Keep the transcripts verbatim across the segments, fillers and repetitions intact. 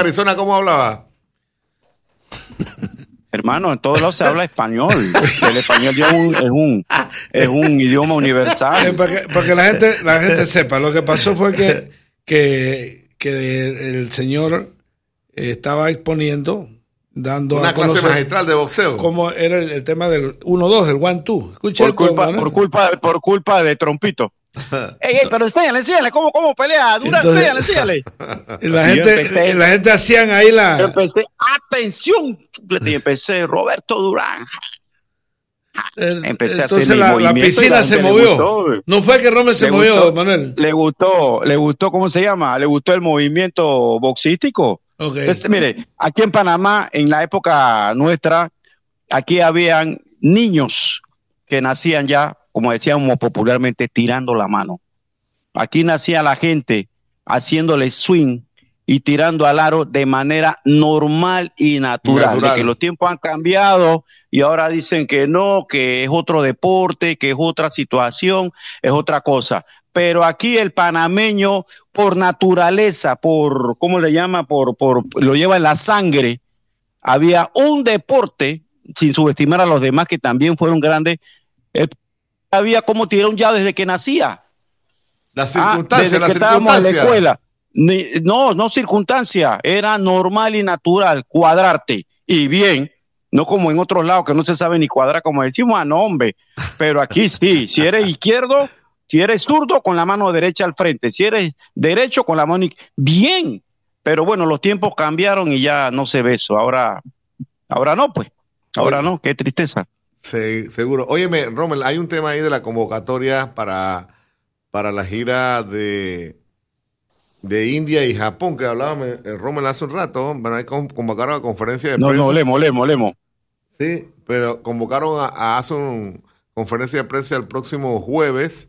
Arizona, ¿cómo hablaba? Hermano, en todos lados se habla español. El español ya es un, es un, es un idioma universal. Eh, para, que, para que la gente, la gente sepa, lo que pasó fue que, que, que el señor estaba exponiendo, dando una a clase conocer magistral de boxeo. Cómo era el, el tema del uno dos, el one two. Escucha por culpa, esto, por culpa, por culpa de Trompito. Ey, ey, pero enséñale, enséñale, ¿cómo, cómo pelea? Dura, enséñale, enséñale. La gente, empecé, la gente hacían ahí la. Yo empecé, atención, y empecé, Roberto Durán. El, empecé entonces a hacer la, mi la piscina la se movió. No fue que Rommel se le movió, gustó, Manuel. Le gustó, le gustó, ¿cómo se llama? Le gustó el movimiento boxístico. Okay. Entonces, mire, aquí en Panamá, en la época nuestra, aquí habían niños que nacían ya, como decíamos popularmente, tirando la mano. Aquí nacía la gente haciéndole swing y tirando al aro de manera normal y natural. natural. De que los tiempos han cambiado y ahora dicen que no, que es otro deporte, que es otra situación, es otra cosa. Pero aquí el panameño, por naturaleza, por, ¿cómo le llama? Por, por, lo lleva en la sangre. Había un deporte, sin subestimar a los demás que también fueron grandes, el había como tiraron ya desde que nacía. La circunstancia, ah, desde la que circunstancia. estábamos en la escuela. Ni, no, no circunstancia, era normal y natural cuadrarte. Y bien, no como en otros lados que no se sabe ni cuadrar, como decimos, ah, no, hombre. Pero aquí sí, si eres izquierdo, si eres zurdo, con la mano derecha al frente. Si eres derecho, con la mano. Bien. Pero bueno, los tiempos cambiaron y ya no se ve eso. Ahora, ahora no, pues. Ahora Oye. no, qué tristeza. Sí, seguro. Óyeme, Rommel, hay un tema ahí de la convocatoria para, para la gira de, de India y Japón, que hablábamos el Rommel hace un rato. Bueno, ahí convocaron a conferencia de no, prensa. No, no, lemo, lemo, lemo. Sí, pero convocaron a, a hacer una conferencia de prensa el próximo jueves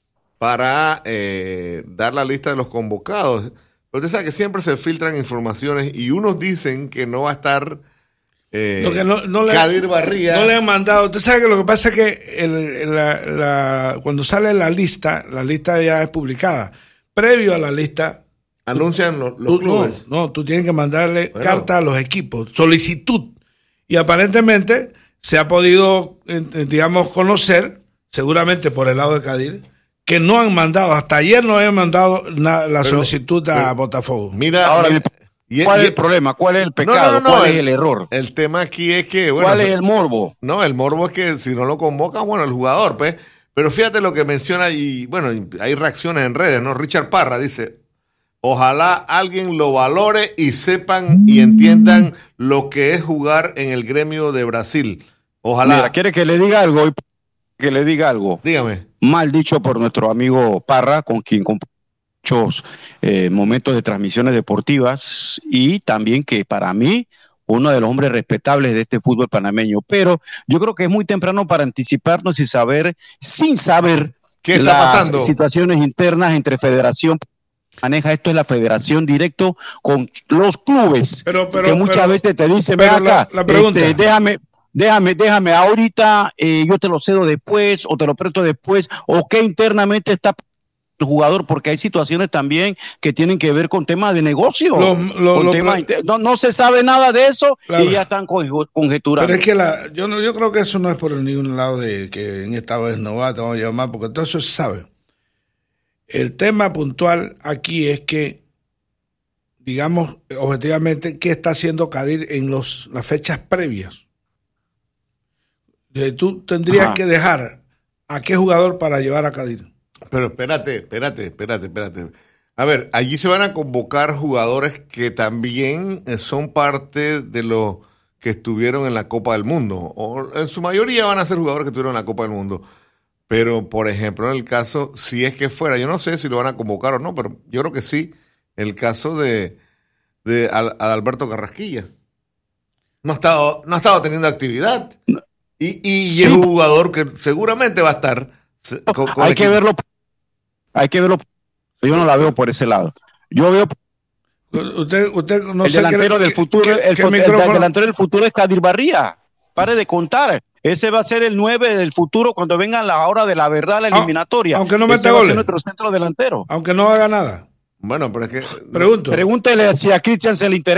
para eh, dar la lista de los convocados. Pero usted sabe que siempre se filtran informaciones y unos dicen que no va a estar... Eh, lo que no, no le, Kadir Barría. No le han mandado. Usted sabe que lo que pasa es que el, la, la, cuando sale la lista, la lista ya es publicada. Previo a la lista, anuncian los, los tú, clubes. No, no, tú tienes que mandarle bueno. carta a los equipos, solicitud. Y aparentemente se ha podido, digamos, conocer, seguramente por el lado de Kadir, que no han mandado, hasta ayer no habían mandado la, la pero, solicitud a pero, Botafogo. Mira, ahora mira, y, ¿cuál y, es el problema? ¿Cuál es el pecado? No, no, no, ¿Cuál el, es el error? El tema aquí es que... Bueno, ¿cuál es el morbo? No, el morbo es que si no lo convocan, bueno, el jugador, pues... Pero fíjate lo que menciona y, bueno, hay reacciones en redes, ¿no? Richard Parra dice, ojalá alguien lo valore y sepan y entiendan lo que es jugar en el gremio de Brasil. Ojalá. Mira, ¿quiere que le diga algo? Que le diga algo. Dígame. Mal dicho por nuestro amigo Parra, con quien muchos eh, momentos de transmisiones deportivas y también que para mí uno de los hombres respetables de este fútbol panameño, pero yo creo que es muy temprano para anticiparnos y saber, sin saber qué está las pasando, situaciones internas entre federación, maneja esto es la federación directo con los clubes, pero, pero, que muchas pero, veces te dicen, ve acá, la, la pregunta. Este, déjame, déjame, déjame ahorita, eh, yo te lo cedo después o te lo presto después, o que internamente está el jugador, porque hay situaciones también que tienen que ver con temas de negocio. Lo, lo, con lo, temas inter... no, no se sabe nada de eso claro. Y ya están conjeturando. Pero es que la, yo, no, yo creo que eso no es por ningún lado de que en esta vez no va, te vamos a llamar, porque todo eso se sabe. El tema puntual aquí es que, digamos, objetivamente, ¿qué está haciendo Kadir en los, las fechas previas? De, tú tendrías Ajá. que dejar a qué jugador para llevar a Kadir. Pero espérate, espérate, espérate, espérate. A ver, allí se van a convocar jugadores que también son parte de los que estuvieron en la Copa del Mundo. O en su mayoría van a ser jugadores que estuvieron en la Copa del Mundo. Pero, por ejemplo, en el caso, si es que fuera, yo no sé si lo van a convocar o no, pero yo creo que sí, el caso de, de Adalberto Carrasquilla. No ha estado, no ha estado teniendo actividad. Y, y es un jugador que seguramente va a estar. Con, con hay que equipo. verlo. Hay que verlo. Yo no la veo por ese lado. Yo veo. Usted, usted no el sé delantero qué, del futuro, qué, el, qué el, el delantero del futuro es Kadir Barría. Pare de contar. Ese va a ser el nueve del futuro cuando venga la hora de la verdad, la eliminatoria. Aunque no meta Ese goles. Va a ser nuestro centro delantero. Aunque no haga nada. Bueno, pero es que. Pregunto. Pregúntele si a Cristian se le interesa.